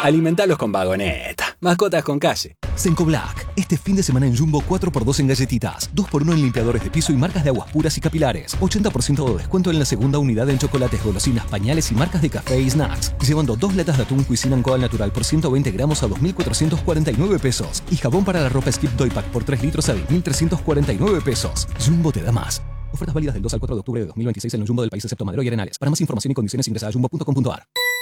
Alimentalos con Vagoneta. Mascotas con calle. Senco Black. Este fin de semana en Jumbo 4x2 en galletitas, 2x1 en limpiadores de piso y marcas de aguas puras y capilares. 80% de descuento en la segunda unidad en chocolates, golosinas, pañales y marcas de café y snacks. Llevando 2 latas de atún Cuisine Coal Natural por 120 gramos a 2.449 pesos. Y jabón para la ropa Skip Toy Pack por 3 litros a 10.349 pesos. Jumbo te da más. Ofertas válidas del 2 al 4 de octubre de 2026 en el Jumbo del país excepto Madero y Arenales. Para más información y condiciones ingresa a jumbo.com.ar.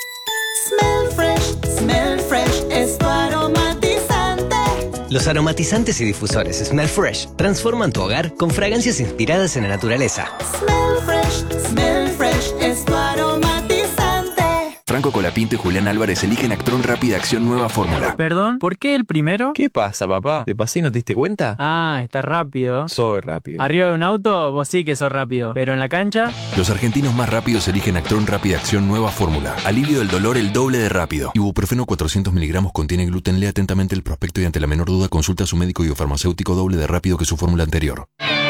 Smell Fresh es tu aromatizante. Los aromatizantes y difusores Smell Fresh transforman tu hogar con fragancias inspiradas en la naturaleza. Smell Fresh es tu aromatizante. Franco Colapinto y Julián Álvarez eligen Actron Rápida Acción Nueva Fórmula. ¿Perdón? ¿Por qué el primero? ¿Qué pasa, papá? ¿Te pasé y no te diste cuenta? Ah, está rápido. Soy rápido. Arriba de un auto, vos sí que sos rápido. Pero en la cancha... Los argentinos más rápidos eligen Actron Rápida Acción Nueva Fórmula. Alivio del dolor el doble de rápido. Ibuprofeno 400 miligramos contiene gluten. Lea atentamente el prospecto y ante la menor duda consulta a su médico y o farmacéutico doble de rápido que su fórmula anterior.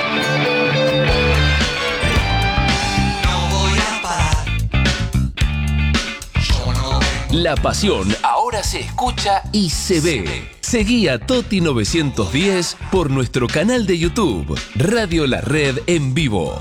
La pasión ahora se escucha y se ve. Seguí a Toti 910 por nuestro canal de YouTube, Radio La Red en vivo.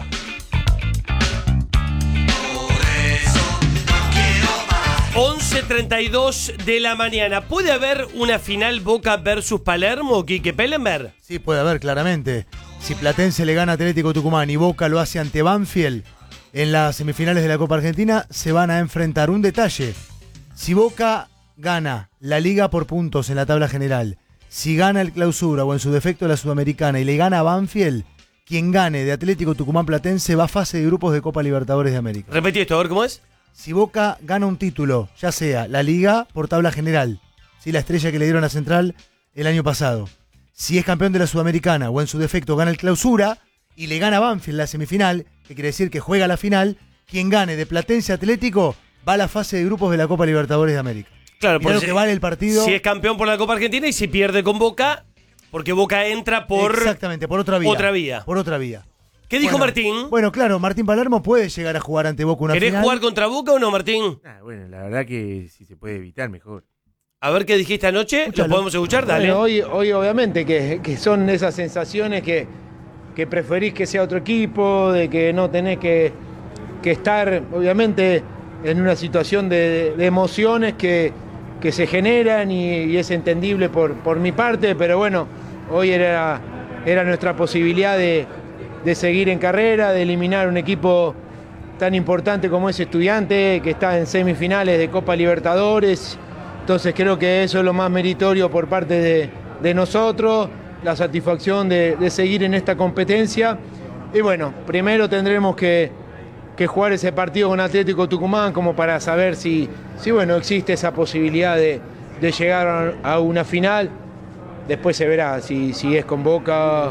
11:32 de la mañana. ¿Puede haber una final Boca versus Palermo, Quique Pellenberg? Sí, puede haber, claramente. Si Platense le gana a Atlético Tucumán y Boca lo hace ante Banfield en las semifinales de la Copa Argentina, se van a enfrentar. Un detalle: si Boca gana la Liga por puntos en la tabla general, si gana el Clausura o en su defecto la Sudamericana y le gana a Banfield, quien gane de Atlético Tucumán Platense va a fase de grupos de Copa Libertadores de América. Repetí esto, a ver cómo es. Si Boca gana un título, ya sea la Liga por tabla general, ¿sí? La estrella que le dieron a Central el año pasado, si es campeón de la Sudamericana o en su defecto gana el Clausura y le gana a Banfield la semifinal, que quiere decir que juega la final, quien gane de Platense Atlético va a la fase de grupos de la Copa Libertadores de América. Claro, porque lo que vale el partido. Si es campeón por la Copa Argentina y si pierde con Boca, porque Boca entra por... Exactamente, por otra vía. Por otra vía. ¿Qué dijo Martín? Bueno, claro, Martín Palermo puede llegar a jugar ante Boca una final. ¿Querés jugar contra Boca o no, Martín? Bueno, la verdad que si se puede evitar, mejor. A ver qué dijiste anoche, ¿lo podemos escuchar? Dale. Bueno, hoy obviamente que son esas sensaciones que preferís que sea otro equipo, de que no tenés que estar, obviamente, en una situación de emociones que se generan y es entendible por mi parte, pero bueno, hoy era nuestra posibilidad de seguir en carrera, de eliminar un equipo tan importante como es Estudiante, que está en semifinales de Copa Libertadores. Entonces creo que eso es lo más meritorio por parte de nosotros, la satisfacción de seguir en esta competencia. Y bueno, primero tendremos que jugar ese partido con Atlético Tucumán como para saber si bueno, existe esa posibilidad de llegar a una final. Después se verá si es con Boca.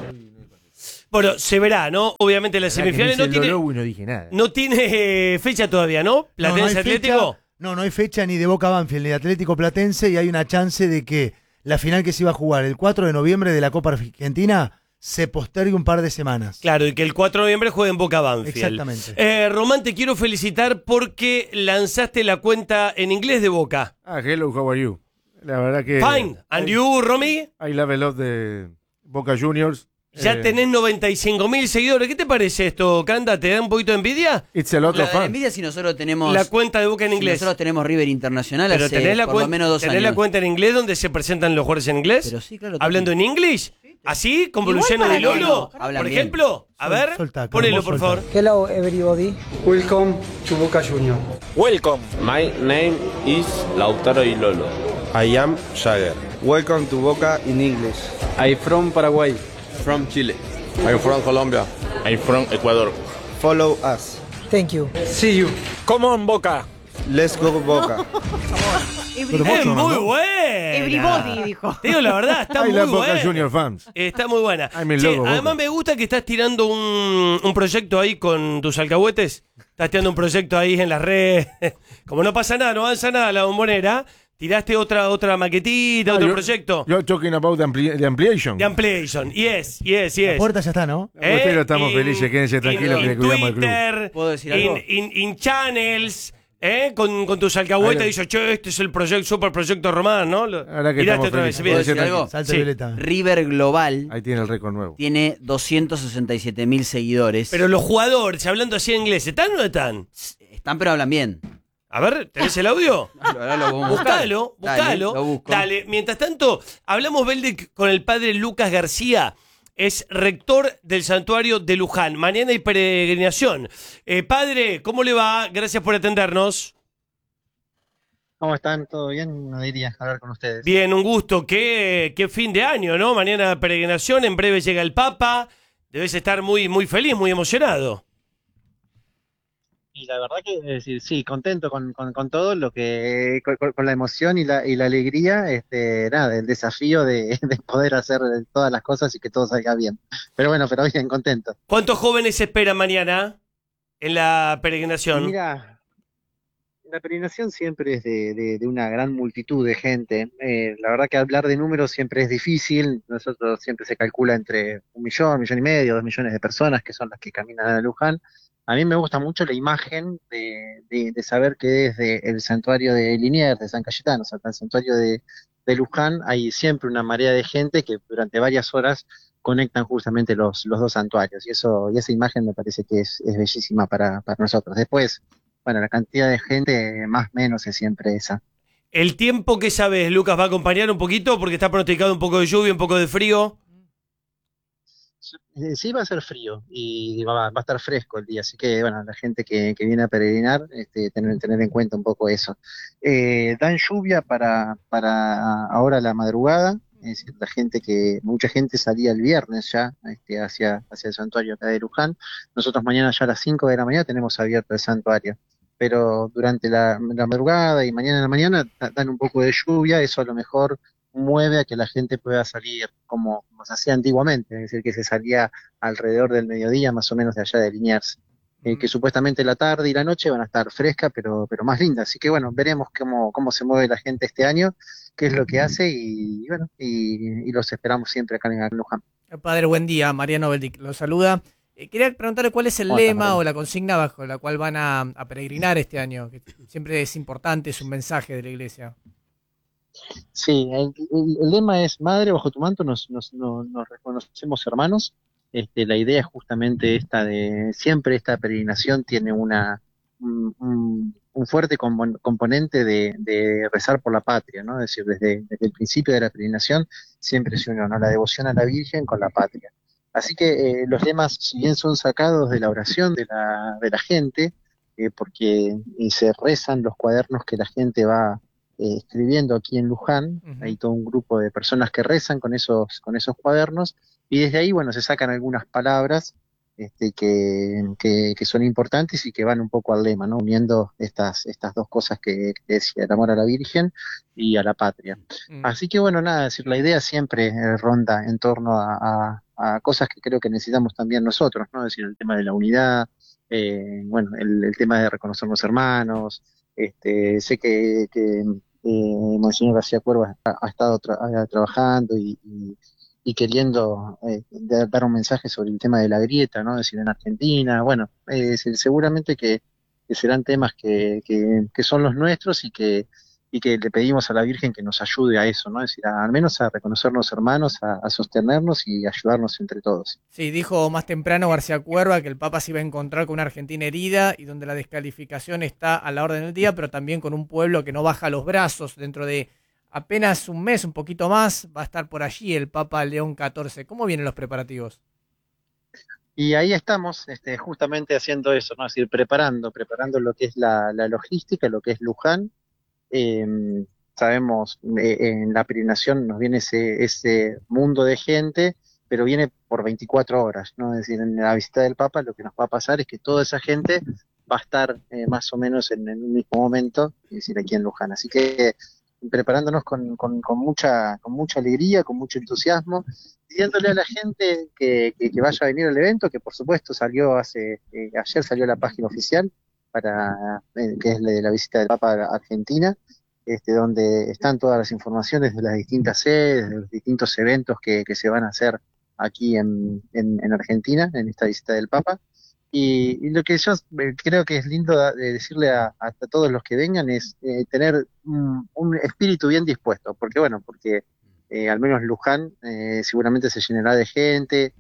Bueno, se verá, ¿no? Obviamente las semifinales no dije nada. No tiene fecha todavía, ¿no? Platense Atlético. No hay fecha ni de Boca Banfield ni de Atlético Platense, y hay una chance de que la final que se iba a jugar el 4 de noviembre de la Copa Argentina se postergue un par de semanas. Claro, y que el 4 de noviembre juegue en Boca Banfield. Exactamente. Román, te quiero felicitar porque lanzaste la cuenta en inglés de Boca. Hello, how are you? La verdad que... Fine. And you, Romy? I love a lot de Boca Juniors. Ya tenés 95.000 seguidores. ¿Qué te parece esto, Canda? ¿Te da un poquito de envidia? It's a lot of fun. Envidia si nosotros tenemos... La cuenta de Boca en inglés. Nosotros tenemos River Internacional pero hace tenés por lo menos 2 años. ¿Tenés la cuenta en inglés donde se presentan los jugadores en inglés? Pero sí, claro. ¿Hablando en inglés? ¿Así? ¿Con Luciano Di Lolo? Por ejemplo. A ver, ponelo, por favor. Hello, everybody. Welcome to Boca Juniors. Welcome. My name is Lautaro Di Lolo. I am Jagger. Welcome to Boca in English. I'm from Paraguay. From Chile. I'm from Colombia. I'm from Ecuador. Follow us. Thank you. See you. Come on, Boca. Let's go Boca. Es muy buena. Everybody, dijo. Te digo la verdad, está muy buena. Boca Junior fans. Está muy buena. Che, además me gusta que estás tirando un proyecto ahí con tus alcahuetes. Estás tirando un proyecto ahí en las redes. Como no pasa nada, no avanza nada la bombonera. Tiraste otra maquetita, otro proyecto. You're talking about the ampliation. The ampliation, yes. La puerta ya está, ¿no? Pero estamos felices, quédense tranquilos que le cuidamos el club. ¿Puedo decir algo? In channels, Con tus alcahuetas Ahí- dice, che, este es el super proyecto Román, ¿no? Ahora que Miraste estamos otra vez. felices. Bien. ¿Puedo decir algo? Salta Sí. Violeta. River Global Ahí tiene el récord nuevo. tiene 267.000 seguidores. Pero los jugadores, hablando así en inglés, ¿están o no están? Están, pero hablan bien. A ver, ¿tenés el audio? Ahora lo vamos a buscar. Buscalo, Dale, buscalo. lo busco. Dale, mientras tanto, hablamos, Beldic, con el padre Lucas García. Es rector del santuario de Luján. Mañana hay peregrinación. Padre, ¿cómo le va? Gracias por atendernos. ¿Cómo están? ¿Todo bien? Una diría hablar con ustedes. Bien, un gusto. Qué fin de año, ¿no? Mañana peregrinación, en breve llega el Papa. Debes estar muy, muy feliz, muy emocionado. Y la verdad que, es decir, sí, contento con todo lo que, con la emoción y la alegría, nada, el desafío de poder hacer todas las cosas y que todo salga bien. Pero bueno, pero bien, contento. ¿Cuántos jóvenes esperan mañana en la peregrinación? Mira, la peregrinación siempre es de una gran multitud de gente. La verdad que hablar de números siempre es difícil. Nosotros siempre se calcula entre 1 millón y medio, 2 millones de personas que son las que caminan a Luján. A mí me gusta mucho la imagen de saber que desde el santuario de Liniers, de San Cayetano, hasta el santuario de Luján, hay siempre una marea de gente que durante varias horas conectan justamente los dos santuarios. Y esa imagen me parece que es bellísima para nosotros. Después, bueno, la cantidad de gente más o menos es siempre esa. ¿El tiempo que sabes, Lucas, va a acompañar un poquito? Porque está pronosticado un poco de lluvia, un poco de frío. Sí, va a ser frío y va a estar fresco el día, así que bueno, la gente que viene a peregrinar, tener en cuenta un poco eso. Dan lluvia para ahora la madrugada, es decir, mucha gente salía el viernes ya hacia el santuario acá de Luján. Nosotros mañana ya a las 5 de la mañana tenemos abierto el santuario, pero durante la madrugada y mañana en la mañana dan un poco de lluvia, eso a lo mejor mueve a que la gente pueda salir como se hacía antiguamente, es decir, que se salía alrededor del mediodía más o menos de allá de Liniers, que supuestamente la tarde y la noche van a estar frescas pero más lindas, así que bueno, veremos cómo se mueve la gente este año, qué es lo que hace y bueno, y los esperamos siempre acá en Luján. Padre, buen día, Mariano Beldic lo saluda. Quería preguntarle cuál es el ¿Cómo está, lema Mariano? o la consigna bajo la cual van a peregrinar este año, que siempre es importante, es un mensaje de la iglesia. Sí, el lema es Madre, bajo tu manto nos reconocemos hermanos. La idea es justamente esta siempre esta peregrinación tiene un fuerte componente de rezar por la patria, ¿no? Es decir, desde el principio de la peregrinación siempre se unió, ¿no?, la devoción a la Virgen con la patria. Así que los lemas, si bien son sacados de la oración de la gente, porque se rezan los cuadernos que la gente va escribiendo aquí en Luján, hay todo un grupo de personas que rezan con esos cuadernos, y desde ahí, bueno, se sacan algunas palabras que son importantes y que van un poco al lema, ¿no?, uniendo estas dos cosas que decía, el amor a la Virgen y a la patria. Así que bueno, nada, es decir, la idea siempre ronda en torno a cosas que creo que necesitamos también nosotros, ¿no? Es decir, el tema de la unidad, bueno, el tema de reconocernos hermanos. Sé que Monseñor García Cuerva ha estado trabajando y queriendo dar un mensaje sobre el tema de la grieta, ¿no? Es decir, en Argentina, bueno, seguramente que serán temas que son los nuestros y que le pedimos a la Virgen que nos ayude a eso, ¿no? Es decir, al menos a reconocernos hermanos, a sostenernos y ayudarnos entre todos. Sí, dijo más temprano García Cuerva que el Papa se iba a encontrar con una Argentina herida y donde la descalificación está a la orden del día, pero también con un pueblo que no baja los brazos. Dentro de apenas un mes, un poquito más, va a estar por allí el Papa León XIV. ¿Cómo vienen los preparativos? Y ahí estamos justamente haciendo eso, ¿no? Es decir, preparando lo que es la logística, lo que es Luján. Sabemos, en la peregrinación nos viene ese mundo de gente, pero viene por 24 horas, ¿no? Es decir, en la visita del Papa lo que nos va a pasar es que toda esa gente va a estar más o menos en el mismo momento, es decir, aquí en Luján. Así que preparándonos con mucha alegría, con mucho entusiasmo, pidiéndole a la gente que vaya a venir al evento, que por supuesto ayer salió la página oficial, que es la de la visita del Papa a Argentina, donde están todas las informaciones de las distintas sedes, de los distintos eventos que se van a hacer aquí en Argentina, en esta visita del Papa. Y lo que yo creo que es lindo decirle a todos los que vengan es tener un espíritu bien dispuesto, porque al menos Luján seguramente se llenará de gente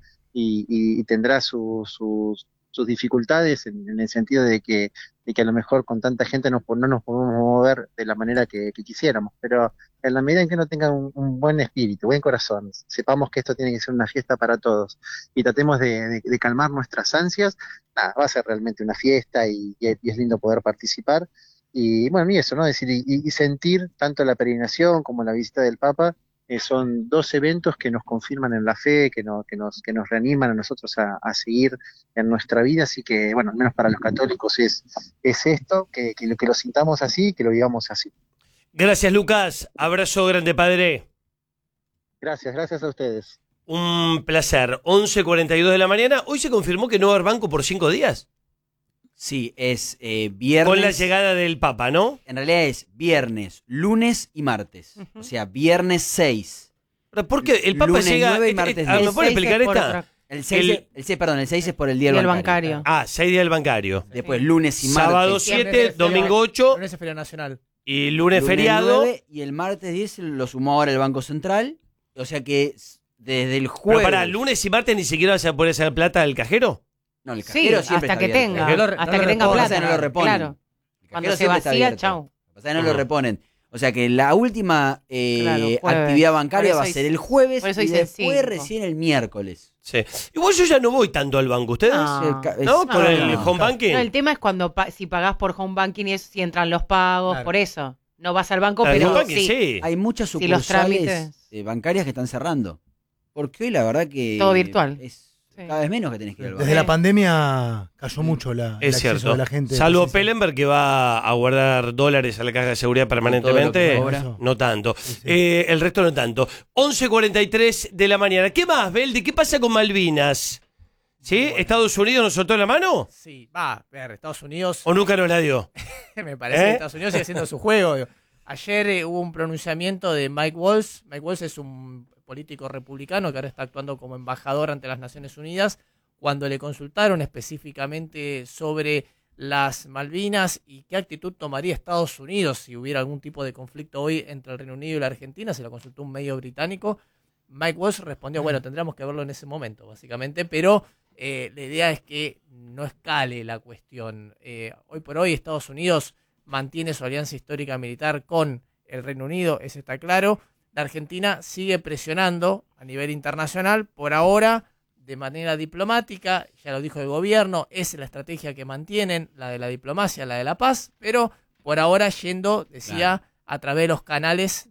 y tendrá sus dificultades en el sentido de que a lo mejor con tanta gente no nos podemos mover de la manera que quisiéramos, pero en la medida en que no tengan un buen espíritu, buen corazón, sepamos que esto tiene que ser una fiesta para todos y tratemos de calmar nuestras ansias, va a ser realmente una fiesta y es lindo poder participar. Y bueno, y eso, ¿no? Es decir, y sentir tanto la peregrinación como la visita del Papa, son dos eventos que nos confirman en la fe, que nos reaniman a nosotros a seguir en nuestra vida, así que, bueno, al menos para los católicos es esto, que lo sintamos así, que lo vivamos así. Gracias, Lucas. Abrazo grande, padre. Gracias a ustedes. Un placer. 11:42 de la mañana. Hoy se confirmó que no va a haber banco por 5 días. Sí, es viernes. Con la llegada del Papa, ¿no? En realidad es viernes, lunes y martes. O sea, viernes 6. ¿Por qué? El Papa lunes llega... 9 y martes 10. ¿Me puede explicar esta? El 6 es por el día del bancario. 6 días del bancario. Después lunes y martes. Sábado 7, domingo 8. Lunes es feriado nacional. Y lunes feriado. 9, y el martes 10 lo sumó ahora el Banco Central. O sea que desde el jueves... Pero para lunes y martes ni siquiera vas a poder sacar plata del cajero. No, el cajero siempre hasta que tenga. Hasta que tenga plata. No lo reponen. Claro. Cuando se vacía, chau. O sea, no lo reponen. O sea que la última actividad bancaria va a ser el jueves y después recién el miércoles. Sí. Igual yo ya no voy tanto al banco. ¿Ustedes? ¿No? Con el home banking. No, el tema es cuando si pagás por home banking y eso, si entran los pagos, por eso. No vas al banco, Claro, pero home banking, sí. Hay muchas Si los sucursales bancarias que están cerrando. Porque hoy la verdad que... Todo virtual. Es cada vez menos que tenés que ir al banco. Desde la pandemia cayó mucho el Es acceso cierto. de la gente. Salvo Pellenberg, que va a guardar dólares a la caja de seguridad permanentemente. No tanto. El resto no tanto. 11:43 de la mañana. ¿Qué más, Beldi? ¿Qué pasa con Malvinas? ¿Sí? ¿Estados Unidos nos soltó la mano? Sí, va, a ver, Estados Unidos... ¿O nunca nos la dio? Me parece que Estados Unidos sigue haciendo su juego. Ayer hubo un pronunciamiento de Mike Waltz. Mike Waltz es un político republicano que ahora está actuando como embajador ante las Naciones Unidas. Cuando le consultaron específicamente sobre las Malvinas y qué actitud tomaría Estados Unidos si hubiera algún tipo de conflicto hoy entre el Reino Unido y la Argentina, se lo consultó un medio británico. Mike Waltz respondió, bueno, tendríamos que verlo en ese momento, básicamente, pero la idea es que no escale la cuestión. Hoy por hoy Estados Unidos mantiene su alianza histórica militar con el Reino Unido, eso está claro. La Argentina sigue presionando a nivel internacional, por ahora de manera diplomática, ya lo dijo el gobierno, es la estrategia que mantienen, la de la diplomacia, la de la paz, pero por ahora yendo, decía, a través de los canales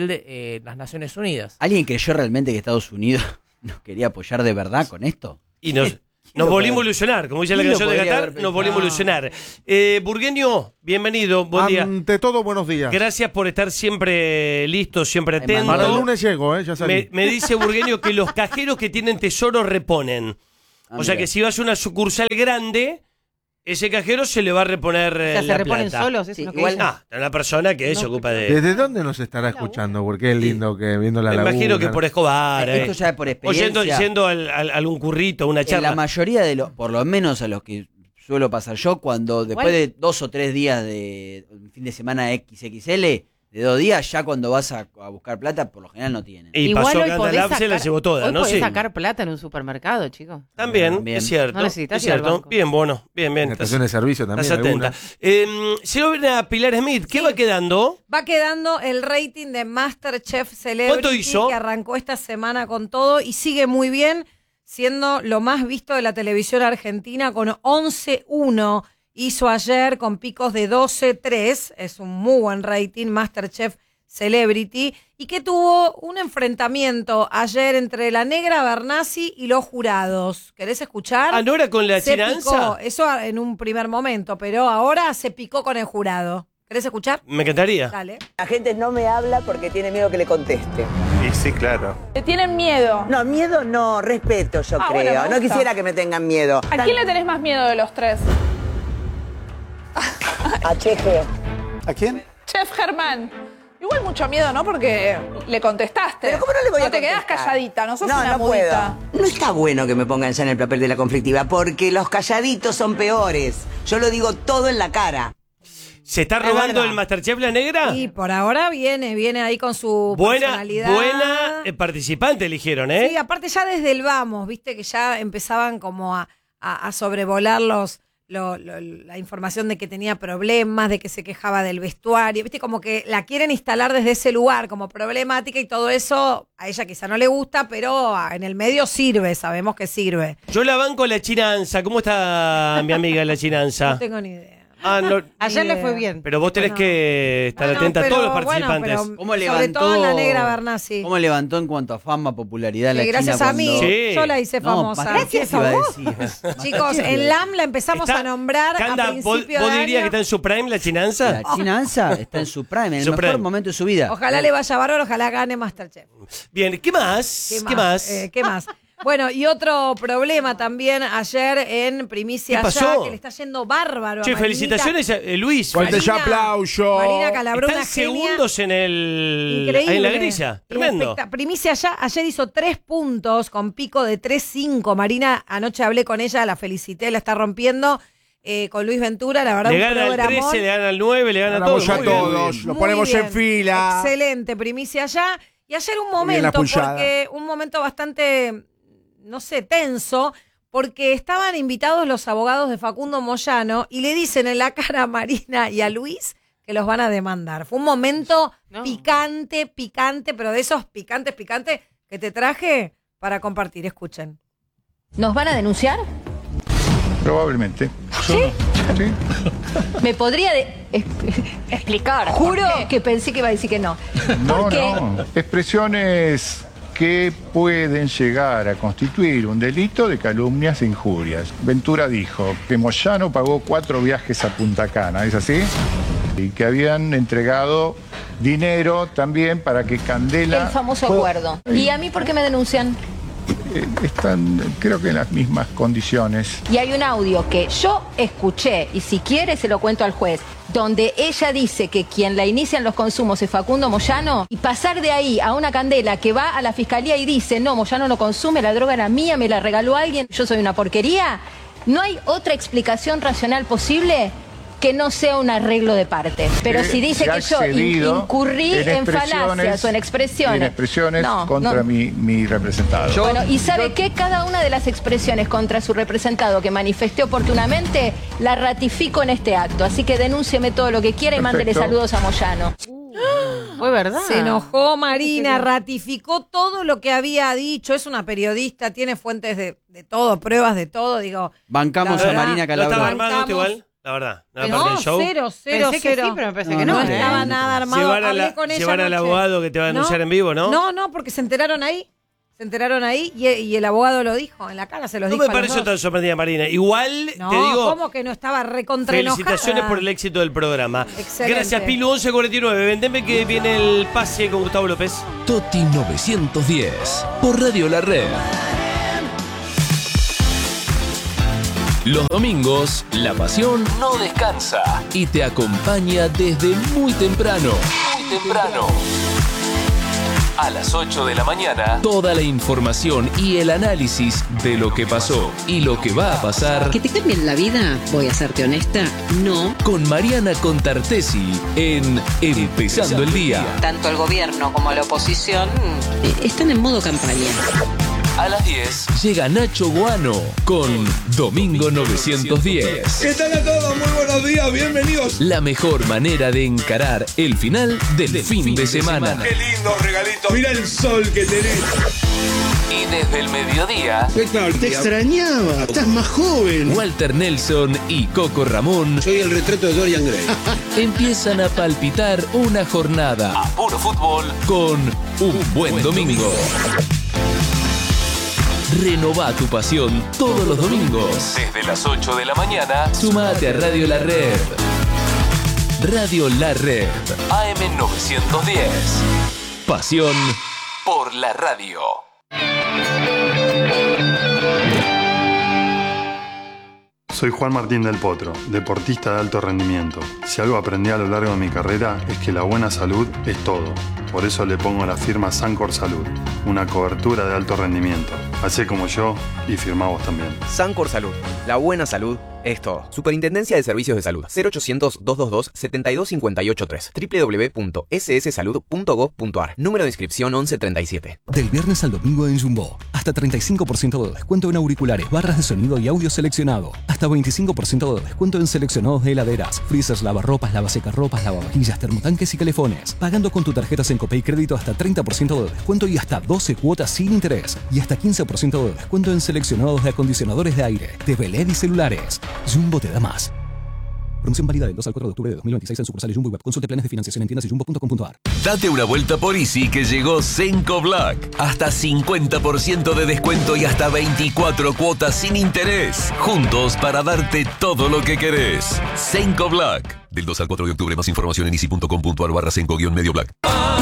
de las Naciones Unidas. ¿Alguien creyó realmente que Estados Unidos nos quería apoyar de verdad con esto? Y nos volvimos a ilusionar, como dice la canción de Qatar, nos volvimos a ilusionar. Burgueño, bienvenido, buen día. Ante todo, buenos días. Gracias por estar siempre listo, siempre atento. Para el lunes llego, ya salí. Me dice Burgueño que los cajeros que tienen tesoro reponen. O sea que si vas a una sucursal grande, ese cajero se le va a reponer O sea, la se reponen plata. solos, eso es lo que Igual, dicen. una persona que se ocupa de... ¿Desde dónde nos estará escuchando? Porque es lindo que viendo la Me laguna. imagino que por Escobar. Esto ya es por experiencia. Yendo a algún currito, una En charla. la mayoría de los, por lo menos a los que suelo pasar yo, cuando después de 2 o 3 días de un fin de semana XXL, de 2 días, ya cuando vas a buscar plata, por lo general no tienen. Y Igual pasó hoy que podés Andalab se la llevó toda, hoy ¿no? podés Sí. sacar plata en un supermercado, chicos. También, es cierto. No necesitas es ir al cierto. banco. Bien, bueno, bien. Estación de servicio también. Estás atenta. Señora Pilar Smith, ¿qué va quedando? Va quedando el rating de MasterChef Celebrity. ¿Cuánto hizo? Que arrancó esta semana con todo y sigue muy bien, siendo lo más visto de la televisión argentina con 11.1. Hizo ayer con picos de 12.3. Es un muy buen rating, MasterChef Celebrity, y que tuvo un enfrentamiento ayer entre la Negra Bernasi y los jurados. ¿Querés escuchar? Ah, ¿no era con la Se chinanza? picó, eso en un primer momento, pero ahora se picó con el jurado. ¿Querés escuchar? Me encantaría. Dale. La gente no me habla porque tiene miedo que le conteste. Sí, claro. ¿Te tienen miedo? No, miedo no, respeto yo creo. bueno, me no gusta. quisiera que me tengan miedo. ¿A quién le tenés más miedo de los tres? A Cheje. ¿A quién? Chef Germán. Igual mucho miedo, ¿no? Porque le contestaste. Pero ¿cómo no le voy a te quedás contestar? calladita, no sos No, una no mudita. puedo. No está bueno que me pongan ya en el papel de la conflictiva, porque los calladitos son peores. Yo lo digo todo en la cara. ¿Se está robando el Masterchef la negra? Y por ahora viene ahí con su personalidad. Buena participante eligieron, ¿eh? Sí, aparte ya desde el vamos, viste que ya empezaban como a sobrevolar la información de que tenía problemas, de que se quejaba del vestuario, viste, como que la quieren instalar desde ese lugar como problemática y todo eso a ella quizá no le gusta, pero en el medio sirve, sabemos que sirve. Yo la banco la Chinanza. ¿Cómo está mi amiga la Chinanza? No tengo ni idea. Ayer le fue bien. Pero vos tenés que estar atenta a todos los participantes. ¿Cómo sobre todo la negra Bernasi. ¿Cómo levantó en cuanto a fama, popularidad la gracias China a mí, yo la hice famosa. Gracias a vos. Chicos, en LAM la empezamos a nombrar Canda, a principio ¿vos de dirías que año. está en su prime la Chinanza? La Chinanza está en su prime, en el mejor momento de su vida. Ojalá le vaya bárbaro, ojalá gane Masterchef. Bien, ¿qué más? ¿Qué más? Bueno, y otro problema también ayer en Primicia ¿Qué pasó? Allá, que le está yendo bárbaro. Che, a Marinita. felicitaciones a Luis. Fuerte ya aplauso. Marina Calabró, Están una genia. segundos en Increíble. en la grilla. Tremendo. Primicia Allá, ayer hizo 3 puntos con pico de 3-5. Marina, anoche hablé con ella, la felicité, la está rompiendo. Con Luis Ventura, la verdad, Le un gana al programón. 13, le gana al 9, le gana a Ganamos todos. ya Muy bien. todos. Los Muy ponemos bien. en fila. Excelente, Primicia Allá. Y ayer un Muy bien la momento, pulsada. porque un momento bastante, no sé, tenso, porque estaban invitados los abogados de Facundo Moyano y le dicen en la cara a Marina y a Luis que los van a demandar. Fue un momento picante, pero de esos picantes que te traje para compartir. Escuchen. ¿Nos van a denunciar? Probablemente. ¿Sí? Sí. ¿Me podría explicar? Juro que pensé que iba a decir que no. No, Porque no. Expresiones que pueden llegar a constituir un delito de calumnias e injurias. Ventura dijo que Moyano pagó 4 viajes a Punta Cana, ¿es así? Y que habían entregado dinero también para que Candela... el famoso acuerdo. ¿Y a mí por qué me denuncian? Están, creo que en las mismas condiciones. Y hay un audio que yo escuché, y si quiere se lo cuento al juez, donde ella dice que quien la inicia en los consumos es Facundo Moyano, y pasar de ahí a una Candela que va a la fiscalía y dice, no, Moyano no consume, la droga era mía, me la regaló alguien, yo soy una porquería, ¿no hay otra explicación racional posible que no sea un arreglo de parte? Pero si dice que yo incurrí en falacias o en expresiones. En expresiones No, contra no. mi representado. Bueno, ¿y sabe qué? Cada una de las expresiones contra su representado que manifesté oportunamente, la ratifico en este acto. Así que denúncieme todo lo que quiera y mándele saludos a Moyano. Fue verdad. Se enojó Marina, ratificó todo lo que había dicho. Es una periodista, tiene fuentes de todo, pruebas de todo. Digo, Bancamos la a verdad, Marina ¿No Calabró. estaba armado esto igual? La verdad. No, No, parte del show. cero. Pensé que sí, pero me parece que no. No estaba nada armado. Llevar, Hablé con ella llevar al anoche. abogado que te va a denunciar en vivo, ¿no? No, porque se enteraron ahí. Y el abogado lo dijo, en la cara se los No dijo. me a los pareció dos. tan sorprendida, Marina. Igual, No, te digo, ¿cómo que no estaba recontra felicitaciones enojada? por el éxito del programa. Excelente. Gracias, Pilu. 11:49. Vendeme que viene el pase con Gustavo López. Toti 910 por Radio La Red. Los domingos, la pasión no descansa y te acompaña desde muy temprano. Muy temprano. A las 8 de la mañana, toda la información y el análisis de lo que pasó y lo que va a pasar. ¿Que te cambien la vida? Voy a serte honesta, no. Con Mariana Contartesi en Empezando el Día. Tanto el gobierno como la oposición están en modo campaña. A las 10 llega Nacho Guano con Domingo 910. ¿Qué tal a todos? Muy buenos días, bienvenidos. La mejor manera de encarar el final del fin de semana. Qué lindo regalito. Mira el sol que tenés. Y desde el mediodía, Te extrañaba, estás más joven. Walter Nelson y Coco Ramón Soy el retrato de Dorian Gray. empiezan a palpitar una jornada a puro fútbol con un buen domingo. Renová tu pasión todos los domingos. Desde las 8 de la mañana, sumate a Radio La Red. Radio La Red, AM 910. Pasión por la radio. Soy Juan Martín del Potro, deportista de alto rendimiento. Si algo aprendí a lo largo de mi carrera es que la buena salud es todo. Por eso le pongo la firma Sancor Salud, una cobertura de alto rendimiento. Hacé como yo y firmá vos también. Sancor Salud, la buena salud es todo. Superintendencia de Servicios de Salud. 0800-222-72583. www.sssalud.gov.ar. Número de inscripción 1137. Del viernes al domingo en Jumbo. Hasta 35% de descuento en auriculares, barras de sonido y audio seleccionado. Hasta 25% de descuento en seleccionados de heladeras, freezers, lavarropas, lavasecarropas, lavavajillas, termotanques y calefones. Pagando con tu tarjeta Sencopay Crédito hasta 30% de descuento y hasta 12 cuotas sin interés. Y hasta 15% de descuento en seleccionados de acondicionadores de aire, TV LED y celulares. Jumbo te da más. Promoción válida del 2 al 4 de octubre de 2026 en sucursales Jumbo y Web. Consulte planes de financiación en tiendas y jumbo.com.ar. Date una vuelta por Easy que llegó Senco Black. Hasta 50% de descuento y hasta 24 cuotas sin interés. Juntos para darte todo lo que querés. Senco Black. Del 2 al 4 de octubre, más información en easy.com.ar/Senco-Medio Black.